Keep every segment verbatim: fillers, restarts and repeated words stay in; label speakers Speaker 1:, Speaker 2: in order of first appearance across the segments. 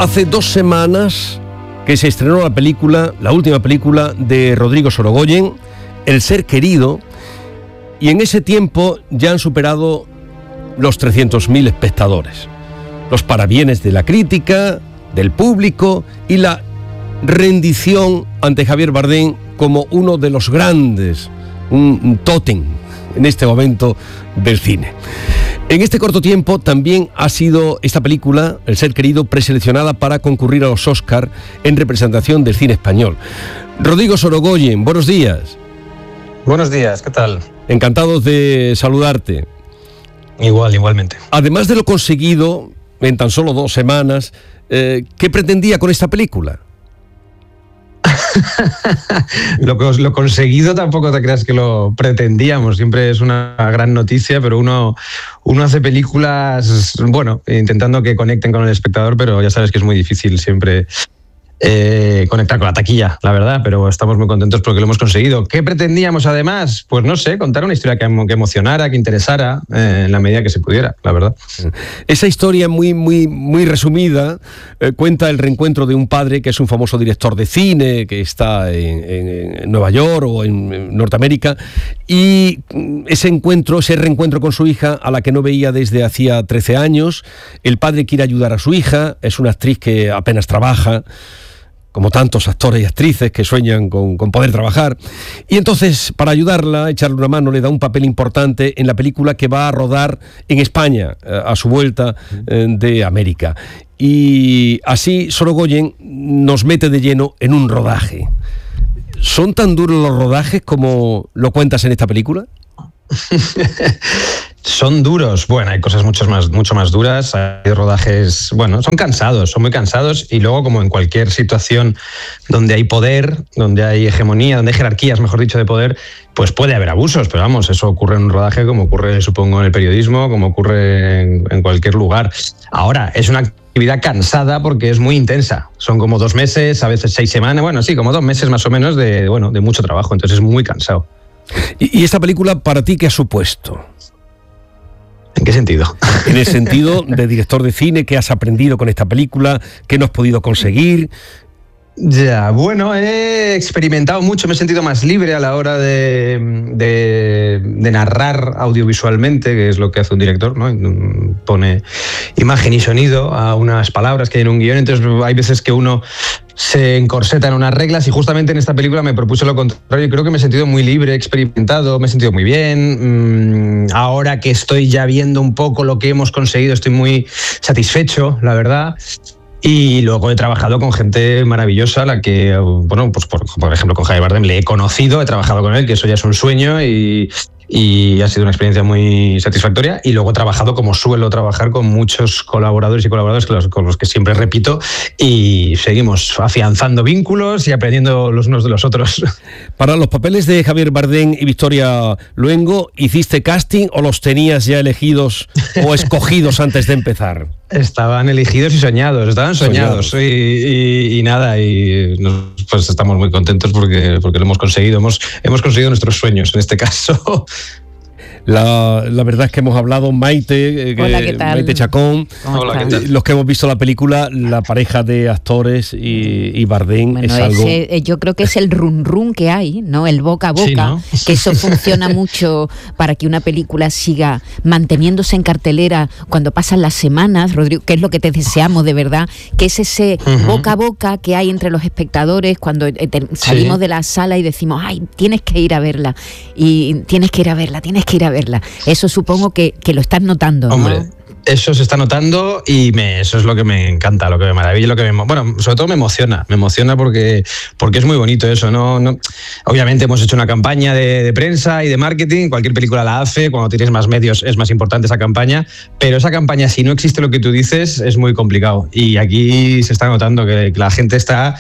Speaker 1: hace dos semanas que se estrenó la película, la última película de Rodrigo Sorogoyen, El ser querido, y en ese tiempo ya han superado los trescientos mil espectadores. Los parabienes de la crítica, del público y la rendición ante Javier Bardem como uno de los grandes, un, un tótem en este momento del cine. En este corto tiempo también ha sido esta película, El ser querido, preseleccionada para concurrir a los Oscar en representación del cine español. Rodrigo Sorogoyen, buenos días.
Speaker 2: Buenos días, ¿qué tal?
Speaker 1: Encantados de saludarte.
Speaker 2: Igual, igualmente.
Speaker 1: Además de lo conseguido en tan solo dos semanas, eh, ¿qué pretendía con esta película?
Speaker 2: lo, lo conseguido tampoco te creas que lo pretendíamos, siempre es una gran noticia, pero uno, uno hace películas, bueno, intentando que conecten con el espectador, pero ya sabes que es muy difícil siempre eh, conectar con la taquilla, la verdad, pero estamos muy contentos porque lo hemos conseguido. ¿Qué pretendíamos además? Pues no sé, contar una historia que, que emocionara, que interesara, eh, en la medida que se pudiera, la verdad.
Speaker 1: Esa historia muy, muy, muy resumida eh, cuenta el reencuentro de un padre que es un famoso director de cine, que está en, en, en Nueva York o en, en Norteamérica, y ese encuentro, ese reencuentro con su hija, a la que no veía desde hacía trece años. El padre quiere ayudar a su hija, es una actriz que apenas trabaja, como tantos actores y actrices que sueñan con, con poder trabajar. Y entonces, para ayudarla, echarle una mano, le da un papel importante en la película que va a rodar en España, a su vuelta eh, de América. Y así Sorogoyen nos mete de lleno en un rodaje. ¿Son tan duros los rodajes como lo cuentas en esta película?
Speaker 2: Son duros, bueno, hay cosas mucho más, mucho más duras, hay rodajes, bueno, son cansados, son muy cansados, y luego, como en cualquier situación donde hay poder, donde hay hegemonía, donde hay jerarquías, mejor dicho, de poder, pues puede haber abusos, pero vamos, eso ocurre en un rodaje como ocurre, supongo, en el periodismo, como ocurre en, en cualquier lugar. Ahora, es una actividad cansada porque es muy intensa, son como dos meses, a veces seis semanas, bueno, sí, como dos meses más o menos de, bueno, de mucho trabajo, entonces es muy cansado.
Speaker 1: ¿Y, y esta película para ti qué ha supuesto?
Speaker 2: ¿En qué sentido?
Speaker 1: En el sentido de director de cine, ¿qué has aprendido con esta película? ¿Qué no has podido conseguir?
Speaker 2: Ya, bueno, he experimentado mucho, me he sentido más libre a la hora de, de, de narrar audiovisualmente, que es lo que hace un director, ¿no? Pone imagen y sonido a unas palabras que hay en un guión, entonces hay veces que uno se encorseta en unas reglas, y justamente en esta película me propuse lo contrario. Creo que me he sentido muy libre, experimentado, me he sentido muy bien. Ahora que estoy ya viendo un poco lo que hemos conseguido, estoy muy satisfecho, la verdad. Y luego he trabajado con gente maravillosa, la que, bueno, pues por, por ejemplo con Javier Bardem le he conocido, he trabajado con él, que eso ya es un sueño, y, y ha sido una experiencia muy satisfactoria. Y luego he trabajado, como suelo trabajar, con muchos colaboradores y colaboradoras con los, con los que siempre repito, y seguimos afianzando vínculos y aprendiendo los unos de los otros.
Speaker 1: Para los papeles de Javier Bardem y Victoria Luengo, ¿hiciste casting o los tenías ya elegidos o escogidos antes de empezar?
Speaker 2: Estaban elegidos y soñados, estaban soñados, soñados. Y, y, y nada, y nos, pues estamos muy contentos porque, porque lo hemos conseguido, hemos, hemos conseguido nuestros sueños en este caso.
Speaker 1: La, la verdad es que hemos hablado, Maite,
Speaker 3: Hola, ¿qué tal?
Speaker 1: Maite Chacón.
Speaker 2: Hola, ¿qué tal?
Speaker 1: Los que hemos visto la película, la pareja de actores y, y Bardem,
Speaker 3: bueno,
Speaker 1: es algo...
Speaker 3: ese, yo creo que es el run run que hay, ¿no? El boca a boca,
Speaker 2: sí, ¿no?
Speaker 3: Que eso funciona mucho para que una película siga manteniéndose en cartelera cuando pasan las semanas, Rodrigo, que es lo que te deseamos de verdad, que es ese uh-huh. boca a boca que hay entre los espectadores cuando eh, te, salimos sí. de la sala y decimos, ay, tienes que ir a verla, y tienes que ir a verla, tienes que ir a verla. Eso supongo que, que lo estás notando, ¿no?
Speaker 2: Hombre, eso se está notando, y me, eso es lo que me encanta, lo que me maravilla, lo que me, bueno, sobre todo me emociona, me emociona porque, porque es muy bonito eso, ¿no? no obviamente hemos hecho una campaña de, de prensa y de marketing, cualquier película la hace, cuando tienes más medios es más importante esa campaña, pero esa campaña, si no existe lo que tú dices, es muy complicado, y aquí se está notando que la gente está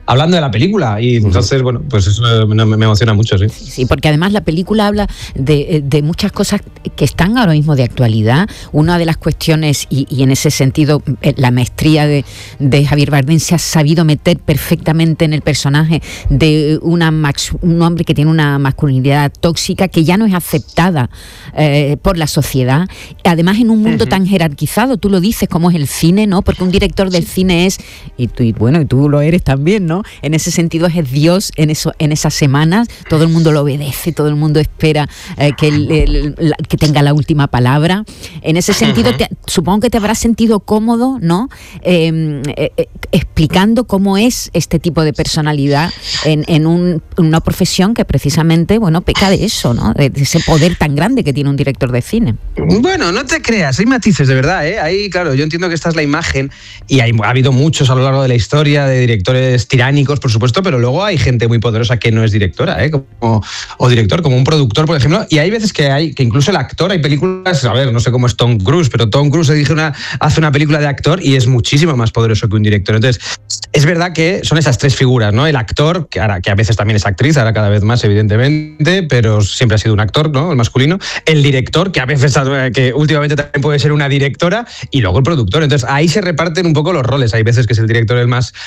Speaker 2: hablando de la película. Y entonces, bueno, pues eso me, me emociona mucho, sí.
Speaker 3: Sí, porque además la película habla de, de muchas cosas que están ahora mismo de actualidad. Una de las cuestiones, y, y en ese sentido, la maestría de, de Javier Bardem se ha sabido meter perfectamente en el personaje de una max, un hombre que tiene una masculinidad tóxica que ya no es aceptada eh, por la sociedad. Además, en un mundo uh-huh. tan jerarquizado, tú lo dices, como es el cine, ¿no? Porque un director del cine es, y tú, y bueno, y tú lo eres también, ¿no? En ese sentido es Dios en eso, en esas semanas, todo el mundo lo obedece, todo el mundo espera eh, que, el, el, la, que tenga la última palabra. En ese sentido, te, supongo que te habrás sentido cómodo, ¿no? Eh, eh, explicando cómo es este tipo de personalidad en, en un, una profesión que precisamente, bueno, peca de eso, ¿no? De, de ese poder tan grande que tiene un director de cine.
Speaker 2: Bueno, no te creas, hay matices de verdad, ¿eh? Ahí, claro, yo entiendo que esta es la imagen y hay, ha habido muchos a lo largo de la historia de directores tiránicos, por supuesto, pero luego hay gente muy poderosa que no es directora, ¿eh? Como, o director, como un productor, por ejemplo, y hay veces que hay que incluso el actor, hay películas, a ver, no sé cómo es Tom Cruise, pero Tom Cruise dirige una, hace una película de actor y es muchísimo más poderoso que un director. Entonces, es verdad que son esas tres figuras, ¿no? El actor, que, ahora, que a veces también es actriz, ahora cada vez más, evidentemente, pero siempre ha sido un actor, ¿no? El masculino. El director, que a veces, que últimamente también puede ser una directora, y luego el productor. Entonces, ahí se reparten un poco los roles. Hay veces que es el director el más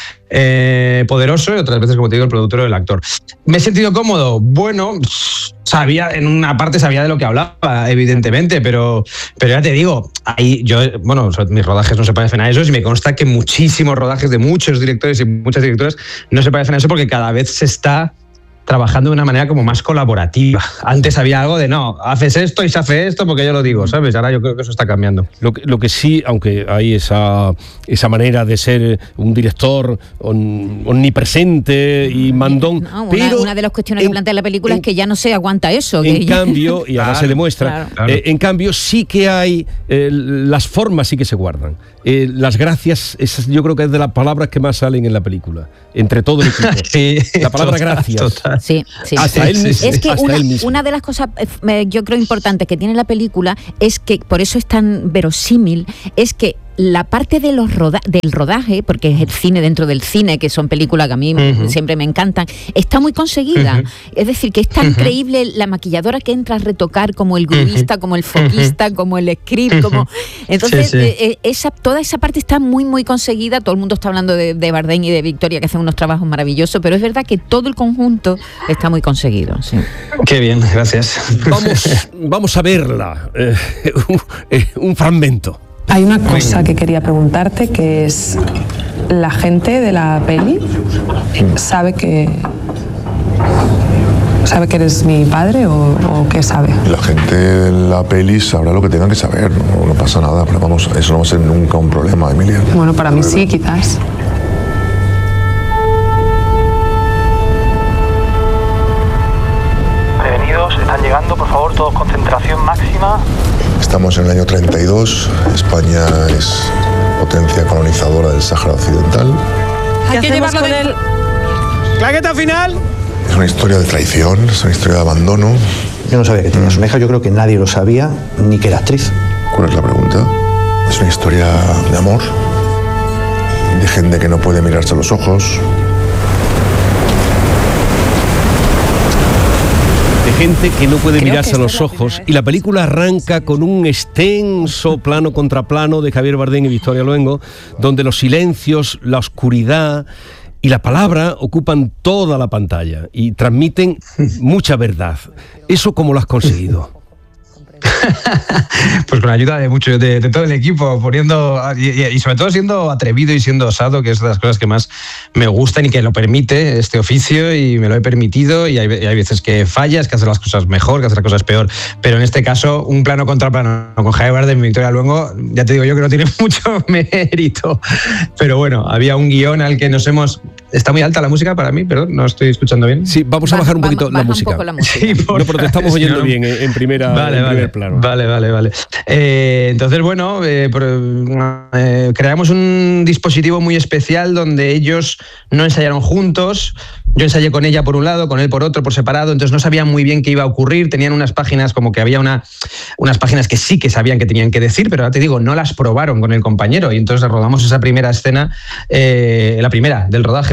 Speaker 2: eh, poderoso y otras veces, como te digo, el productor o el actor. ¿Me he sentido cómodo? Bueno, sabía, en una parte sabía de lo que hablaba, evidentemente, pero, pero ya te digo, ahí yo, bueno, mis rodajes no se parecen a esos y me consta que muchísimos rodajes de muchos directores y muchas directoras no se parecen a eso porque cada vez se está trabajando de una manera como más colaborativa. Antes había algo de no, haces esto y se hace esto porque yo lo digo, ¿sabes? Ahora yo creo que eso está cambiando.
Speaker 1: Lo que, lo que sí, aunque hay esa, esa manera de ser un director on, omnipresente y mandón,
Speaker 3: no, una,
Speaker 1: pero
Speaker 3: una de las cuestiones en, que plantea la película en, es que ya no se aguanta eso.
Speaker 1: En
Speaker 3: que
Speaker 1: cambio, y ahora
Speaker 2: claro,
Speaker 1: se demuestra,
Speaker 3: claro.
Speaker 1: Claro. Eh, en cambio sí que hay, eh, las formas sí que se guardan. Eh, las gracias, esas, yo creo que es de las palabras que más salen en la película, entre todo el equipo.
Speaker 2: Sí,
Speaker 1: la palabra
Speaker 2: total,
Speaker 1: gracias.
Speaker 2: Total.
Speaker 3: Sí, sí.
Speaker 1: Hasta él mismo.
Speaker 3: Es que
Speaker 1: hasta
Speaker 3: una,
Speaker 1: él mismo.
Speaker 3: una de las cosas, eh, yo creo, importantes que tiene la película es que, por eso es tan verosímil, es que la parte de los roda- del rodaje, porque es el cine dentro del cine, que son películas que a mí uh-huh. siempre me encantan, está muy conseguida. Uh-huh. Es decir, que es tan uh-huh. increíble la maquilladora que entra a retocar, como el grubista, uh-huh. como el foquista, uh-huh. como el script, como... Entonces, sí, sí. Eh, esa, toda esa parte está muy, muy conseguida. Todo el mundo está hablando de, de Bardem y de Victoria, que hacen unos trabajos maravillosos, pero es verdad que todo el conjunto está muy conseguido. Sí.
Speaker 2: Qué bien, gracias.
Speaker 1: Vamos, vamos a verla. Eh, un, eh, un fragmento.
Speaker 4: Hay una cosa que quería preguntarte, que es, ¿la gente de la peli sabe que sabe que eres mi padre o, o qué sabe?
Speaker 5: La gente de la peli sabrá lo que tenga que saber, no, no pasa nada, pero vamos, eso no va a ser nunca un problema, Emilia.
Speaker 4: Bueno, para mí sí, quizás.
Speaker 6: Prevenidos, están llegando, por favor, todos concentración máxima.
Speaker 5: Estamos en el año treinta y dos, España es potencia colonizadora del Sáhara Occidental.
Speaker 4: ¿Qué Hay que llevarlo con él?
Speaker 2: ¿Claqueta final?
Speaker 5: Es una historia de traición, es una historia de abandono.
Speaker 7: Yo no sabía que tenía una hija, yo creo que nadie lo sabía, ni que era actriz.
Speaker 5: ¿Cuál es la pregunta? Es una historia de amor, de gente que no puede mirarse a los ojos.
Speaker 1: De gente que no puede Creo mirarse a los ojos, y la película arranca con un extenso plano contra plano de Javier Bardem y Victoria Luengo, donde los silencios, la oscuridad y la palabra ocupan toda la pantalla y transmiten mucha verdad. ¿Eso cómo lo has conseguido?
Speaker 2: Pues con la ayuda de mucho de, de todo el equipo, poniendo y, y sobre todo siendo atrevido y siendo osado, que es de las cosas que más me gustan y que lo permite este oficio, y me lo he permitido, y hay, y hay veces que fallas, que hacer las cosas mejor, que hacer las cosas peor, pero en este caso un plano contra plano con Javier Bardem y Victoria Luengo, ya te digo yo que no tiene mucho mérito, pero bueno, había un guión al que nos hemos... Está muy alta la música para mí, perdón, no estoy escuchando bien.
Speaker 1: Sí, vamos a bajar un poquito
Speaker 3: baja
Speaker 1: la, música.
Speaker 3: Un poco la música.
Speaker 1: Sí, no, pero te estamos oyendo
Speaker 2: no,
Speaker 1: bien en primera
Speaker 2: vale,
Speaker 1: en
Speaker 2: vale,
Speaker 1: primer plano.
Speaker 2: Vale, vale, vale. Eh, entonces, bueno, eh, eh, creamos un dispositivo muy especial donde ellos no ensayaron juntos. Yo ensayé con ella por un lado, con él por otro, por separado, entonces no sabían muy bien qué iba a ocurrir. Tenían unas páginas, como que había una, unas páginas que sí que sabían que tenían que decir, pero ahora te digo, no las probaron con el compañero, y entonces rodamos esa primera escena, eh, la primera del rodaje,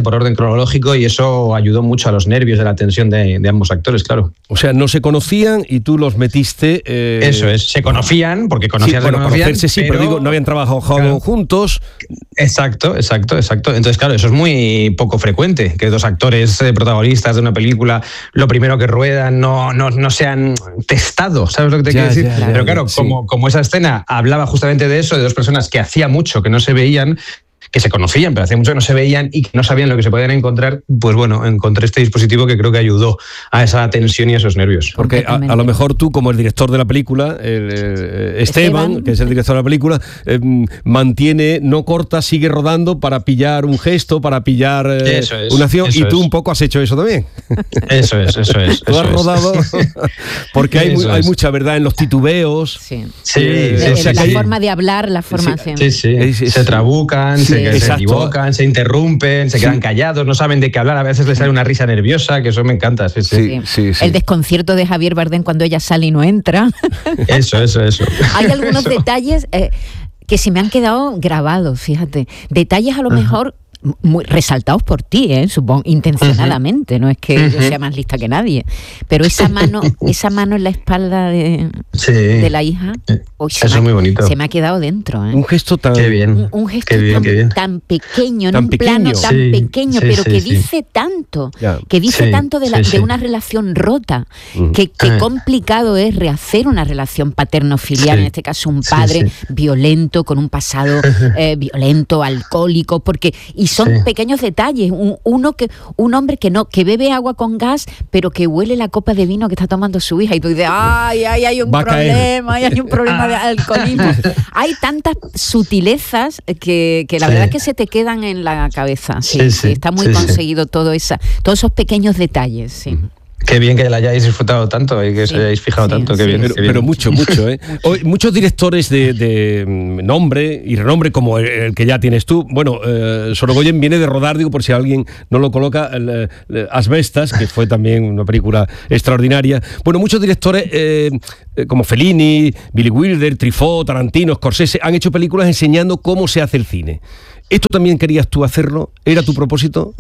Speaker 2: por orden cronológico y eso ayudó mucho a los nervios de la tensión de, de ambos actores, claro.
Speaker 1: O sea, no se conocían y tú los metiste... Eh...
Speaker 2: Eso es, se conocían, porque conocían,
Speaker 1: sí, bueno,
Speaker 2: se conocían,
Speaker 1: conocerse sí, pero, pero digo, no habían trabajado claro. juntos.
Speaker 2: Exacto, exacto, exacto. Entonces, claro, eso es muy poco frecuente, que dos actores eh, protagonistas de una película, lo primero que ruedan, no, no, no se han testado, ¿sabes lo que te
Speaker 1: ya,
Speaker 2: quiero decir?
Speaker 1: Ya, ya,
Speaker 2: pero claro,
Speaker 1: sí.
Speaker 2: como, como esa escena hablaba justamente de eso, de dos personas que hacía mucho que no se veían, que se conocían, pero hacía mucho que no se veían y que no sabían lo que se podían encontrar, pues bueno, encontré este dispositivo que creo que ayudó a esa tensión y a esos nervios.
Speaker 1: Porque a, a lo mejor tú, como el director de la película, el, eh, Esteban, Esteban, que es el director de la película, eh, mantiene, no corta, sigue rodando para pillar un gesto, para pillar eh,
Speaker 2: eso es,
Speaker 1: una acción, y tú
Speaker 2: es.
Speaker 1: un poco has hecho eso también.
Speaker 2: Eso es, eso es.
Speaker 1: Tú
Speaker 2: eso
Speaker 1: has rodado,
Speaker 2: es.
Speaker 1: porque hay, hay mucha verdad en los titubeos.
Speaker 3: Sí,
Speaker 2: sí,
Speaker 1: eh,
Speaker 2: sí,
Speaker 3: o
Speaker 2: sí
Speaker 3: sea, La
Speaker 2: sí.
Speaker 3: forma de hablar, la forma
Speaker 2: sí,
Speaker 3: de...
Speaker 2: sí, sí.
Speaker 1: Es, es,
Speaker 2: se trabucan,
Speaker 1: sí,
Speaker 2: se, se
Speaker 1: exacto.
Speaker 2: equivocan, se interrumpen, se
Speaker 1: sí.
Speaker 2: quedan callados, no saben de qué hablar, a veces les sale una risa nerviosa, que eso me encanta. Sí, sí.
Speaker 1: Sí, sí, sí.
Speaker 3: El desconcierto de Javier Bardem cuando ella sale y no entra.
Speaker 2: Eso, eso, eso.
Speaker 3: Hay algunos
Speaker 2: eso.
Speaker 3: detalles eh, que se me han quedado grabados, fíjate. Detalles a lo uh-huh. mejor muy resaltados por ti, ¿eh? Supongo, intencionadamente, uh-huh. no es que uh-huh. yo sea más lista que nadie, pero esa mano, esa mano en la espalda de,
Speaker 2: sí.
Speaker 3: de la hija, uy, se
Speaker 2: eso
Speaker 3: me,
Speaker 2: es muy bonito.
Speaker 3: Se me ha quedado dentro, ¿eh?
Speaker 1: Un gesto tan...
Speaker 2: Qué bien.
Speaker 3: Un, un gesto
Speaker 2: qué bien,
Speaker 3: tan,
Speaker 2: qué bien.
Speaker 3: tan pequeño, en
Speaker 1: tan
Speaker 3: un
Speaker 1: pequeño.
Speaker 3: plano tan
Speaker 2: sí,
Speaker 3: pequeño,
Speaker 2: sí,
Speaker 3: pero
Speaker 2: sí,
Speaker 3: que
Speaker 2: sí.
Speaker 3: dice tanto,
Speaker 1: ya.
Speaker 3: que dice
Speaker 2: sí,
Speaker 3: tanto de, la,
Speaker 2: sí,
Speaker 3: de
Speaker 2: sí.
Speaker 3: una relación rota,
Speaker 1: uh-huh.
Speaker 3: que, que
Speaker 2: Ah.
Speaker 3: complicado es rehacer una relación paterno-filial,
Speaker 2: sí.
Speaker 3: en este caso un padre
Speaker 2: sí, sí.
Speaker 3: violento, con un pasado eh, violento, alcohólico, porque y son
Speaker 2: Sí.
Speaker 3: pequeños detalles. Un, uno que un hombre que no que bebe agua con gas, pero que huele la copa de vino que está tomando su hija y tú dices, ay, ay, hay un
Speaker 1: Va a caer.
Speaker 3: problema, ay, hay un problema de alcoholismo. Hay tantas sutilezas que, que la
Speaker 2: Sí.
Speaker 3: verdad es que se te quedan en la cabeza. Sí,
Speaker 2: Sí,
Speaker 3: sí,
Speaker 2: sí,
Speaker 3: está muy
Speaker 2: sí, sí.
Speaker 3: conseguido todo esa, todos esos pequeños detalles, sí.
Speaker 2: Qué bien que la hayáis disfrutado tanto y que
Speaker 3: Sí,
Speaker 2: os hayáis fijado
Speaker 3: sí,
Speaker 2: tanto.
Speaker 3: sí.
Speaker 2: Qué bien,
Speaker 1: Pero,
Speaker 2: qué bien.
Speaker 1: pero mucho, mucho, ¿eh? Hoy, muchos directores de, de nombre y renombre, como el, el que ya tienes tú. Bueno, eh, Sorogoyen viene de rodar, digo, por si alguien no lo coloca, el, el Asbestas, que fue también una película extraordinaria. Bueno, muchos directores, eh, como Fellini, Billy Wilder, Truffaut, Tarantino, Scorsese, han hecho películas enseñando cómo se hace el cine. ¿Esto también querías tú hacerlo? ¿Era tu propósito?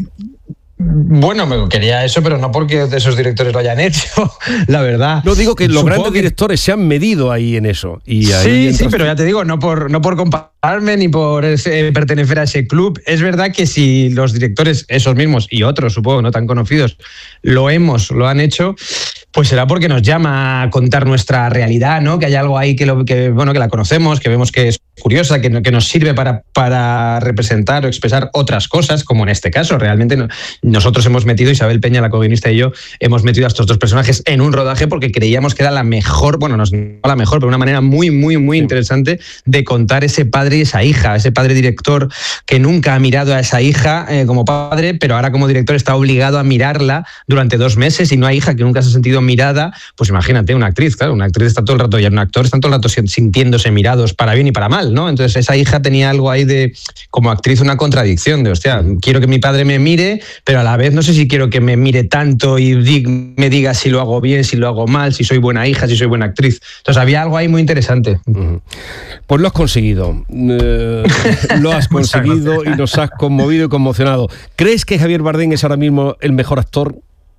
Speaker 2: Bueno, me quería eso, pero no porque esos directores lo hayan hecho, la verdad.
Speaker 1: No digo que los
Speaker 2: Supongo
Speaker 1: grandes
Speaker 2: que...
Speaker 1: directores se han medido ahí en eso. Y ahí
Speaker 2: sí,
Speaker 1: entras...
Speaker 2: sí, pero ya te digo, no por, no por compararme ni por ese, pertenecer a ese club. Es verdad que si los directores, esos mismos y otros, supongo, no tan conocidos, lo hemos, lo han hecho, pues será porque nos llama a contar nuestra realidad, ¿no? Que hay algo ahí que, lo, que, bueno, que la conocemos, que vemos que es curiosa, que, que nos sirve para, para representar o expresar otras cosas, como en este caso. Realmente no, nosotros hemos metido, Isabel Peña, la co-guionista y yo, hemos metido a estos dos personajes en un rodaje porque creíamos que era la mejor, bueno, no es la mejor, pero una manera muy, muy, muy sí. interesante de contar ese padre y esa hija, ese padre director que nunca ha mirado a esa hija eh, como padre, pero ahora como director está obligado a mirarla durante dos meses y no hay hija que nunca se ha sentido mirada. Pues imagínate, una actriz, claro, una actriz está todo el rato y un actor está todo el rato sintiéndose mirados para bien y para mal, ¿no? Entonces esa hija tenía algo ahí de, como actriz, una contradicción de, hostia, quiero que mi padre me mire, pero a la vez no sé si quiero que me mire tanto y di, me diga si lo hago bien, si lo hago mal, si soy buena hija, si soy buena actriz. Entonces había algo ahí muy interesante.
Speaker 1: Uh-huh. Pues lo has conseguido. Eh, lo has conseguido y nos has conmovido y conmocionado. ¿Crees que Javier Bardem es ahora mismo el mejor actor?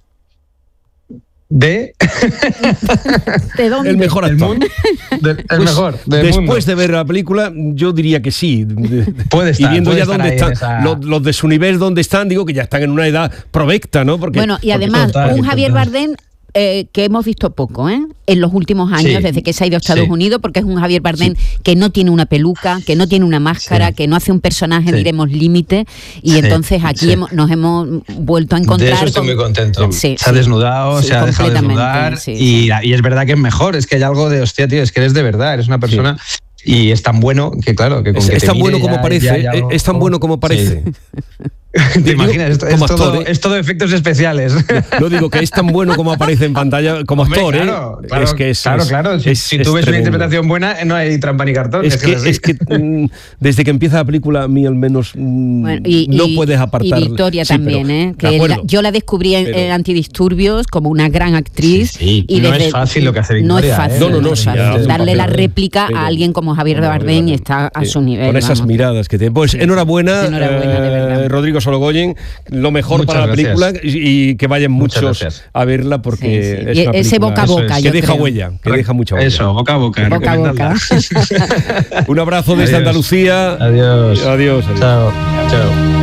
Speaker 2: ¿De?
Speaker 3: ¿De dónde?
Speaker 1: El mejor actor.
Speaker 2: De, el
Speaker 1: pues,
Speaker 2: mejor. Del
Speaker 1: después
Speaker 2: mundo.
Speaker 1: de ver la película, yo diría que sí.
Speaker 2: Puede estar.
Speaker 1: Y viendo
Speaker 2: puede
Speaker 1: ya dónde están
Speaker 2: esa...
Speaker 1: los, los de su nivel, dónde están, digo que ya están en una edad provecta, ¿no? Porque,
Speaker 3: bueno, y además,
Speaker 2: total,
Speaker 3: un Javier
Speaker 2: total.
Speaker 3: Bardem eh, que hemos visto poco, ¿eh? En los últimos años,
Speaker 2: sí,
Speaker 3: desde que se ha ido a Estados
Speaker 2: sí.
Speaker 3: Unidos, porque es un Javier Bardem
Speaker 2: sí.
Speaker 3: que no tiene una peluca, que no tiene una máscara,
Speaker 2: sí.
Speaker 3: que no hace un personaje,
Speaker 2: sí.
Speaker 3: diremos, límite, y
Speaker 2: sí.
Speaker 3: entonces aquí
Speaker 2: sí.
Speaker 3: hemos, nos hemos vuelto a encontrar.
Speaker 2: De eso estoy
Speaker 3: con...
Speaker 2: muy contento.
Speaker 3: Sí,
Speaker 2: se ha
Speaker 3: sí.
Speaker 2: desnudado,
Speaker 3: sí,
Speaker 2: se ha dejado desnudar,
Speaker 3: sí,
Speaker 2: y,
Speaker 3: sí.
Speaker 2: y es verdad que es mejor, es que hay algo de, hostia, tío, es que eres de verdad, eres una persona... Sí. Y es tan bueno que, claro, que con
Speaker 1: es,
Speaker 2: que
Speaker 1: es
Speaker 2: te
Speaker 1: tan
Speaker 2: mire
Speaker 1: bueno como
Speaker 2: ya,
Speaker 1: parece,
Speaker 2: ya, ya,
Speaker 1: es tan bueno como parece.
Speaker 2: Sí. ¿Te imaginas? Esto,
Speaker 1: como
Speaker 2: es,
Speaker 1: actor,
Speaker 2: todo,
Speaker 1: ¿eh?
Speaker 2: es todo efectos especiales.
Speaker 1: No digo que es tan bueno como aparece en pantalla como
Speaker 2: Hombre,
Speaker 1: actor,
Speaker 2: claro,
Speaker 1: ¿eh?
Speaker 2: claro,
Speaker 1: es que es,
Speaker 2: claro,
Speaker 1: es,
Speaker 2: claro. Si,
Speaker 1: es,
Speaker 2: si
Speaker 1: es
Speaker 2: tú ves
Speaker 1: tremendo.
Speaker 2: una interpretación buena, no hay trampa ni cartón.
Speaker 1: Es, es que, que es que mm, desde que empieza la película, a mí al menos mm,
Speaker 3: bueno, y,
Speaker 1: no
Speaker 3: y,
Speaker 1: puedes apartar.
Speaker 3: Y Victoria
Speaker 1: sí,
Speaker 3: también,
Speaker 1: pero,
Speaker 3: ¿eh? Que la, yo la descubrí en,
Speaker 1: pero,
Speaker 3: en Antidisturbios como una gran actriz.
Speaker 2: Sí, sí.
Speaker 3: Y
Speaker 2: no
Speaker 3: desde,
Speaker 2: es fácil lo que hace Victoria.
Speaker 3: No es fácil.
Speaker 2: ¿eh?
Speaker 1: No, no, no,
Speaker 3: es
Speaker 1: sí,
Speaker 3: fácil.
Speaker 1: ya,
Speaker 3: darle
Speaker 1: papel,
Speaker 3: la réplica
Speaker 1: pero,
Speaker 3: a alguien como Javier Bardem y está a su nivel.
Speaker 1: Con esas
Speaker 3: vamos.
Speaker 1: miradas que tiene. Pues
Speaker 3: sí,
Speaker 1: enhorabuena,
Speaker 3: enhorabuena, de verdad.
Speaker 1: eh, Rodrigo Premio Sorogoyen, lo mejor
Speaker 2: Muchas
Speaker 1: para la
Speaker 2: gracias.
Speaker 1: película y, y que vayan
Speaker 2: Muchas
Speaker 1: muchos
Speaker 2: gracias.
Speaker 1: a verla porque
Speaker 3: Sí, sí.
Speaker 1: es
Speaker 3: Y
Speaker 1: una
Speaker 3: ese
Speaker 1: película
Speaker 3: boca a boca,
Speaker 1: que
Speaker 3: yo
Speaker 1: deja
Speaker 3: creo.
Speaker 1: huella, que deja mucha huella.
Speaker 2: Eso, boca a boca.
Speaker 3: Boca a boca.
Speaker 2: recomendadla.
Speaker 1: Un abrazo desde
Speaker 2: Adiós.
Speaker 1: Andalucía.
Speaker 2: Adiós.
Speaker 1: Adiós. adiós.
Speaker 2: Chao. Chao.